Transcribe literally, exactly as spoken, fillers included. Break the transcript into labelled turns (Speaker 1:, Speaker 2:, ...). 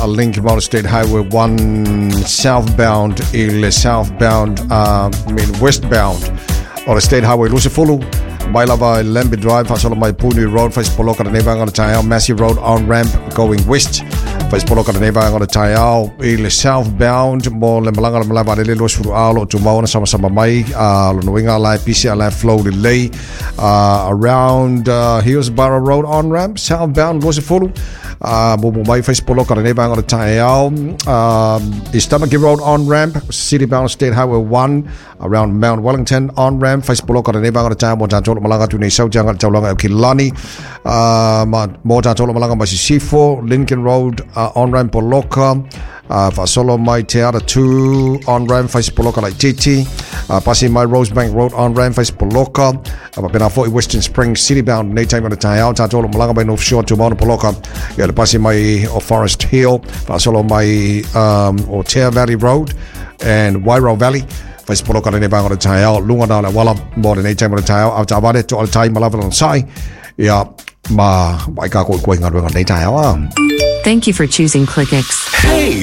Speaker 1: a link about State Highway one southbound il southbound uh, I mean westbound or State Highway Lucifulu by lava Lemby Drive fasolo my Puni Road face poloka na neva ngana tayo Massive Road on ramp going west face poloka na neva ngana tayo il southbound mo le malanga le malava le Lucifulu alo tu mauna sama sama mai uh, lo noinga lai P C L flow delay uh, around uh, Hillsborough Road on ramp southbound Lucifulu Uh, Mumbai face poloka na neva ngana tayo um, Istamaki Road on ramp citybound State Highway one around Mount Wellington on ramp face poloka na neva ngana tayo mo janjolo malanga tu nei saujanga taulanga Kilani uh, mo janjolo malanga masi C four Lincoln Road uh, on ramp poloka uh, fasolo mai Teara two on ramp face poloka like Titi uh, passing my Rosebank Road on ramp face poloka uh, pena forty Western Springs citybound nei time ngana tayo janjolo malanga by North Shore to Mount Poloka yeah, passing my uh, Forest Hill, fasolo my um, Otea Valley Road and Wairau Valley. Fais poloka na neba ngora tayo lunga na wala mo na time ngora tayo au tabare to all time malavan on sai ya ma mai ka ko ko ngara ngora tayo.
Speaker 2: Thank you for choosing ClickX.
Speaker 3: Hey,